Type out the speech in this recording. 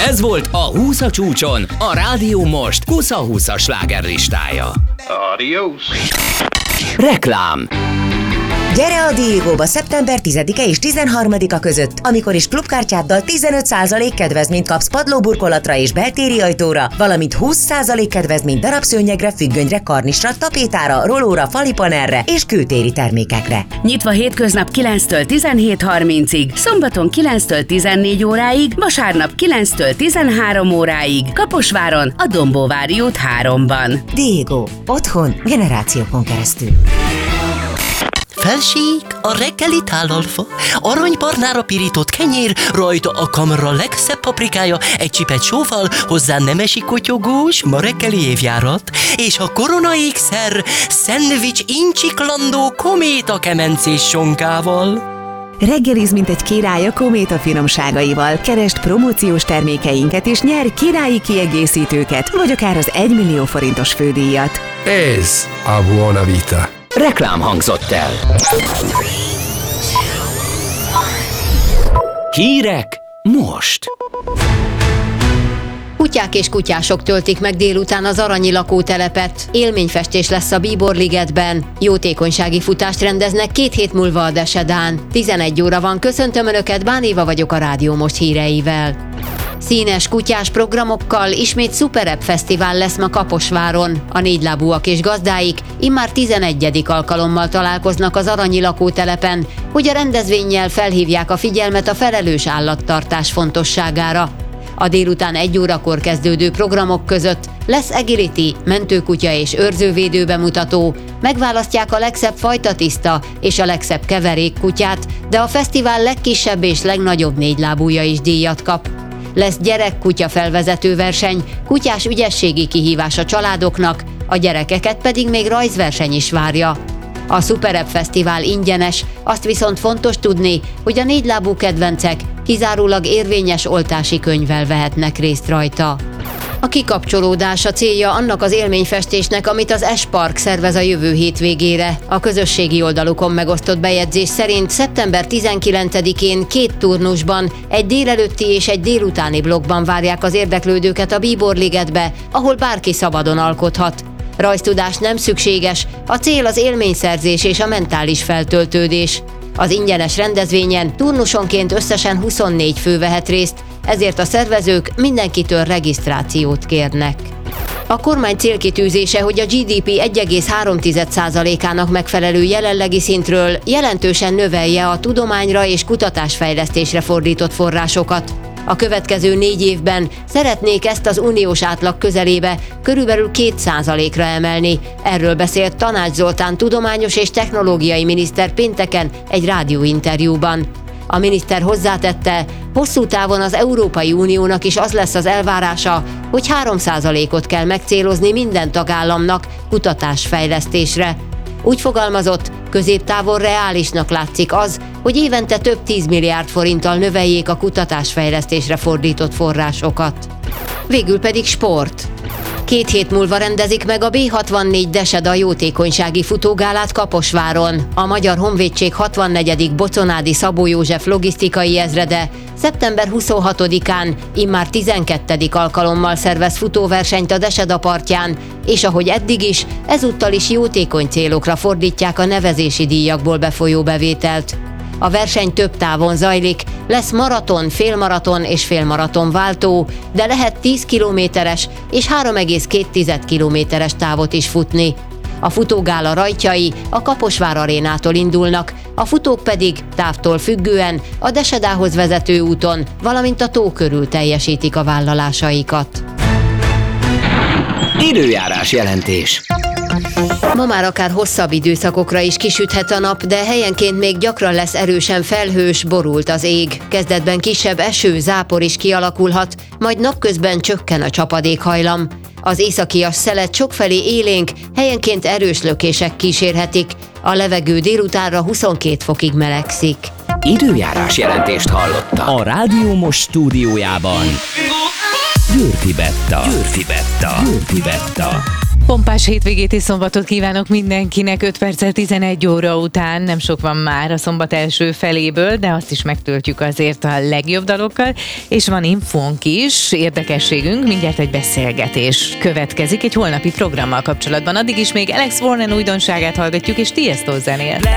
Ez volt a 20 a csúcson, a Rádió Most Kusza 20-as slágerlistája. Adiós! Reklám. Gyere a Diegóba szeptember 10-e és 13-a között, amikor is klubkártyáddal 15% kedvezményt kapsz padlóburkolatra és beltéri ajtóra, valamint 20% kedvezményt darabszőnyegre, függönyre, karnisra, tapétára, rolóra, falipanelre és kültéri termékekre. Nyitva hétköznap 9-től 17:30-ig, szombaton 9-től 14 óráig, vasárnap 9-től 13 óráig, Kaposváron, a Dombóvári út 3-ban. Diegó. Otthon generációkon keresztül. Felség, a reggeli tálalfa, aranybarnára pirított kenyér, rajta a kamra legszebb paprikája, egy csipet sóval, hozzá nemesi kotyogós, ma reggeli évjárat, és a korona ékszer, szendvics incsiklandó kométa kemencés sonkával. Reggeliz, mint egy király a Kométa finomságaival. Keresd promóciós termékeinket és nyerj királyi kiegészítőket, vagy akár az 1 millió forintos fődíjat. Ez a Buona Vita. Reklám hangzott el. Hírek most. Kutyák és kutyások töltik meg délután az Aranyi lakótelepet. Élményfestés lesz a Bíborligetben. Jótékonysági futást rendeznek 2 hét múlva a Desedán. 11 óra van, köszöntöm Önöket, Bán Éva vagyok a Rádió Most híreivel. Színes kutyás programokkal ismét Superebb Fesztivál lesz ma Kaposváron. A négylábúak és gazdáik immár 11. alkalommal találkoznak az Aranyi lakótelepen, hogy a rendezvénnyel felhívják a figyelmet a felelős állattartás fontosságára. A délután 1 órakor kezdődő programok között lesz agility, mentőkutya és őrzővédő bemutató, megválasztják a legszebb fajtatiszta és a legszebb keverék kutyát, de a fesztivál legkisebb és legnagyobb négylábúja is díjat kap. Lesz gyerekkutya felvezető verseny, kutyás ügyességi kihívás a családoknak, a gyerekeket pedig még rajzverseny is várja. A Superebb Fesztivál ingyenes, azt viszont fontos tudni, hogy a négylábú kedvencek kizárólag érvényes oltási könyvvel vehetnek részt rajta. A kikapcsolódás a célja annak az élményfestésnek, amit az S-Park szervez a jövő hétvégére. A közösségi oldalukon megosztott bejegyzés szerint szeptember 19-én 2 turnusban, egy délelőtti és egy délutáni blokkban várják az érdeklődőket a Bíborligetbe, ahol bárki szabadon alkothat. Rajztudás nem szükséges, a cél az élményszerzés és a mentális feltöltődés. Az ingyenes rendezvényen turnusonként összesen 24 fő vehet részt, ezért a szervezők mindenkitől regisztrációt kérnek. A kormány célkitűzése, hogy a GDP 1,3%-ának megfelelő jelenlegi szintről jelentősen növelje a tudományra és kutatásfejlesztésre fordított forrásokat. A következő 4 évben szeretnék ezt az uniós átlag közelébe, körülbelül 2%-ra emelni. Erről beszélt Tanács Zoltán tudományos és technológiai miniszter pénteken egy rádióinterjúban. A miniszter hozzátette, hosszú távon az Európai Uniónak is az lesz az elvárása, hogy 3%-ot kell megcélozni minden tagállamnak kutatásfejlesztésre. Úgy fogalmazott, középtávon reálisnak látszik az, hogy évente több 10 milliárd forinttal növeljék a kutatásfejlesztésre fordított forrásokat. Végül pedig sport. 2 hét múlva rendezik meg a B64 Deseda jótékonysági futógálát Kaposváron. A Magyar Honvédség 64. Boconádi Szabó József logisztikai ezrede szeptember 26-án immár 12. alkalommal szervez futóversenyt a Deseda partján, és ahogy eddig is, ezúttal is jótékony célokra fordítják a nevezési díjakból befolyó bevételt. A verseny több távon zajlik, lesz maraton, félmaraton és félmaraton váltó, de lehet 10 kilométeres és 3,2 kilométeres távot is futni. A futógála rajtjai a Kaposvár arénától indulnak, a futók pedig távtól függően a Desedához vezető úton, valamint a tó körül teljesítik a vállalásaikat. Időjárás jelentés. Ma már akár hosszabb időszakokra is kisüthet a nap, de helyenként még gyakran lesz erősen felhős, borult az ég. Kezdetben kisebb eső, zápor is kialakulhat, majd napközben csökken a csapadékhajlam. Az északias szelet sokfelé élénk, helyenként erős lökések kísérhetik. A levegő délutánra 22 fokig melegszik. Időjárás jelentést hallottak. A Rádió Most stúdiójában Győrfi Betta. Pompás hétvégét és szombatot kívánok mindenkinek. 5 perccel 11 óra után, nem sok van már a szombat első feléből, de azt is megtöltjük azért a legjobb dalokkal, és van infónk is, érdekességünk, mindjárt egy beszélgetés következik egy holnapi programmal kapcsolatban. Addig is még Alex Warren újdonságát hallgatjuk, és Tiesto zenél.